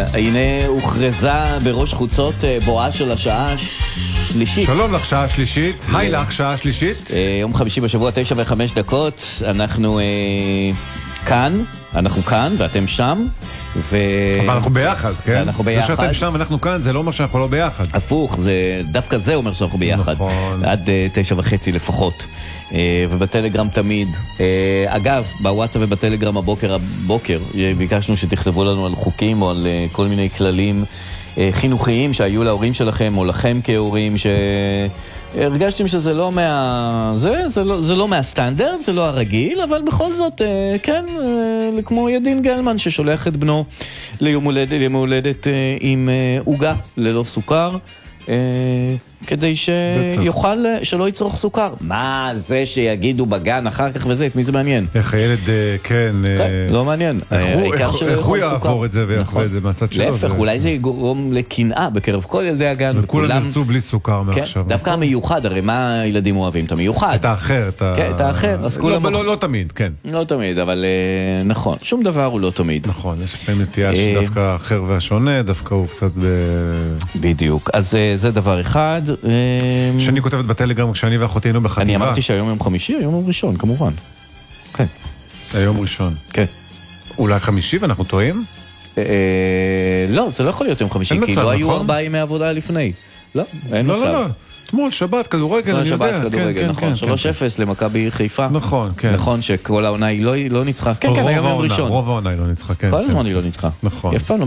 הנה הוכרזה בראש חוצות בואה של השעה שלישית. שלום לך, שעה שלישית. היי לך, שעה שלישית. יום חמישי בשבוע 9:05. אנחנו כאן ואתם שם. אבל אנחנו ביחד, כן? אנחנו ביחד. זה שאתם שם ואנחנו כאן, זה לא אומר שאנחנו לא ביחד. הפוך, דווקא זה אומר שאנחנו ביחד. נכון. עד 9:30 לפחות. ובטלגרם תמיד. אגב, בוואטסאפ ובטלגרם הבוקר ביקשנו שתכתבו לנו על חוקים או על כל מיני כללים חינוכיים שהיו להורים שלכם או לכם כהורים הרגשתם שזה לא זה לא מהסטנדרט, זה לא הרגיל, אבל בכל זאת, כן, כמו ידין גלמן ששולח את בנו ליום הולדת עם עוגה ללא סוכר, כדי שיוכל, שלא יצרוך סוכר. מה זה שיגידו בגן אחר כך וזה, את מי זה מעניין? איך הילד, כן. לא מעניין. איך הוא יעבור את זה ויחווה את זה מהצד שלו? להפך, אולי זה יגרום לקנאה בקרב כל ילדי הגן. וכולם ירצו בלי סוכר מעכשיו. דווקא המיוחד, הרי מה הילדים אוהבים? את המיוחד. את האחר. כן, את האחר. לא תמיד, כן. לא תמיד, אבל נכון. שום דבר הוא לא תמיד. נכון, יש לפעמים נטייה שדווקא האחר והשונה, דווקא הוא קצת בדיוק. אז זה דבר אחד. שאני כותבת בטלגרם כשאני ואחותי היינו בחטיבה. אני אמרתי שהיום יום חמישי, היום יום ראשון, כמובן. כן. היום ראשון. כן. אולי חמישי ואנחנו טועים? לא, זה לא יכול להיות יום חמישי, כי לא היו 4 ימי עבודה לפני. לא, אין מצב. לא. אתמול, שבת, כדורגל, אני יודע. שבת, כדורגל, נכון. 3-0 למכבי חיפה. נכון, כן. נכון שכל העונה היא לא ניצחה. כן, היום יום ראשון. רוב העונה היא לא ניצחה, כן. כל הזמן היא לא ניצחה. נכון. יפה.